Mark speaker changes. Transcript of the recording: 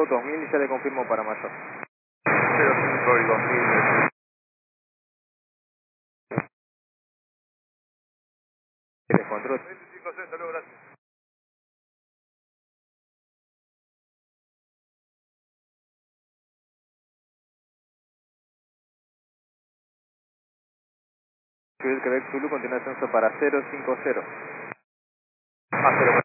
Speaker 1: 05 2000 y ya le confirmo para mayor.
Speaker 2: 05 y 2000.
Speaker 1: Control.
Speaker 2: 25 C, saludos, gracias.
Speaker 1: Quebec Zulu continúa ascenso para 050.
Speaker 2: A 0.